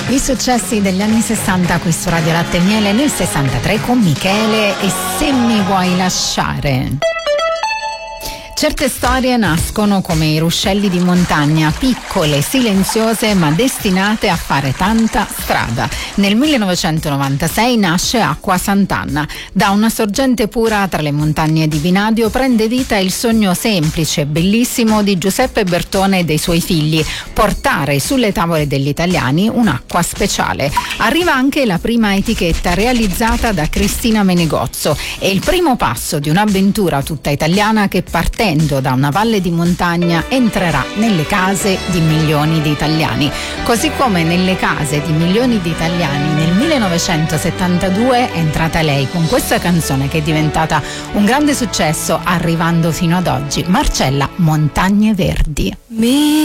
I successi degli anni 60 qui su Radio Latte e Miele nel 63 con Michele e Se mi vuoi lasciare. Certe storie nascono come i ruscelli di montagna, piccole, silenziose, ma destinate a fare tanta strada. Nel 1996 nasce Acqua Sant'Anna. Da una sorgente pura tra le montagne di Vinadio prende vita il sogno semplice, bellissimo di Giuseppe Bertone e dei suoi figli: portare sulle tavole degli italiani un'acqua speciale. Arriva anche la prima etichetta realizzata da Cristina Menegozzo. È il primo passo di un'avventura tutta italiana che, partendo da una valle di montagna, entrerà nelle case di milioni di italiani. Così come nelle case di milioni di italiani nel 1972 è entrata lei con questa canzone che è diventata un grande successo arrivando fino ad oggi, Marcella Montagne Verdi.